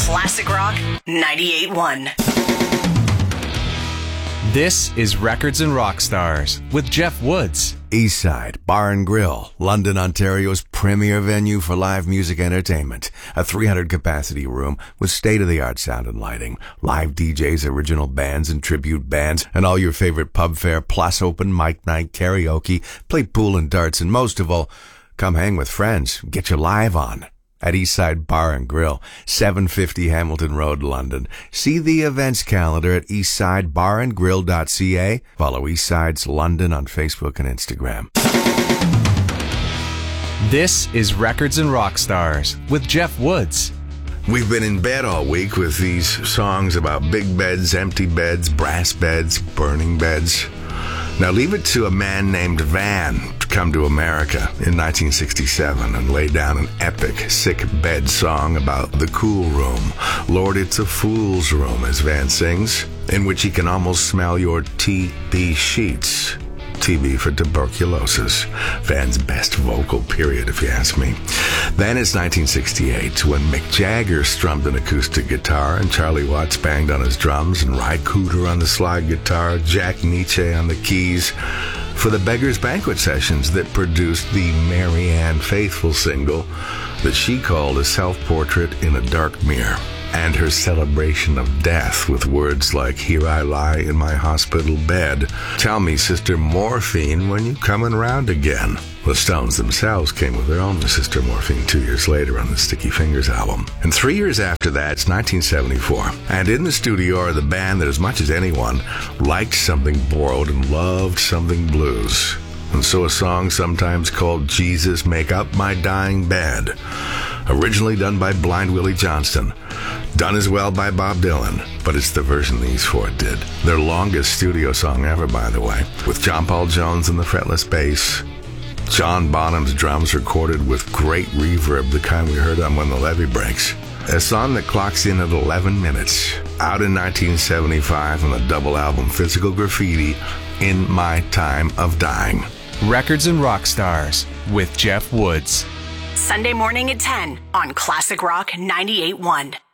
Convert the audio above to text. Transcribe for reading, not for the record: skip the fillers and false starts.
Classic Rock 98.1. This is Records and Rockstars with Jeff Woods. Eastside Bar and Grill, London, Ontario's premier venue for live music entertainment. A 300-capacity room with state-of-the-art sound and lighting, live DJs, original bands and tribute bands, and all your favorite pub fare, plus open mic night, karaoke, play pool and darts, and most of all, come hang with friends, get your live on. At Eastside Bar and Grill, 750 Hamilton Road, London. See the events calendar at eastsidebarandgrill.ca. Follow Eastside's London on Facebook and Instagram. This is Records and Rockstars with Jeff Woods. We've been in bed all week with these songs about big beds, empty beds, brass beds, burning beds. Now leave it to a man named Van to come to America in 1967 and lay down an epic sick bed song about the cool room. Lord, it's a fool's room, as Van sings, in which he can almost smell your TB sheets. TB for tuberculosis. Van's best vocal period, if you ask me. Then it's 1968, when Mick Jagger strummed an acoustic guitar and Charlie Watts banged on his drums and Ry Cooder on the slide guitar, Jack Nietzsche on the keys, for the Beggars Banquet sessions that produced the Mary Ann Faithfull single that she called A Self-Portrait in a Dark Mirror, and her celebration of death with words like, "Here I lie in my hospital bed. Tell me, Sister Morphine, when you coming around again?" The Stones themselves came with their own Sister Morphine 2 years later on the Sticky Fingers album. And 3 years after that, it's 1974. And in the studio are the band that, as much as anyone, liked something borrowed and loved something blues. And so a song sometimes called Jesus, Make Up My Dying Bed, originally done by Blind Willie Johnston, done as well by Bob Dylan, but it's the version these four did. Their longest studio song ever, by the way, with John Paul Jones on the fretless bass, John Bonham's drums recorded with great reverb, the kind we heard on When the Levee Breaks. A song that clocks in at 11 minutes, out in 1975 on the double album Physical Graffiti, In My Time of Dying. Records and Rockstars with Jeff Woods. Sunday morning at 10 on Classic Rock 98.1.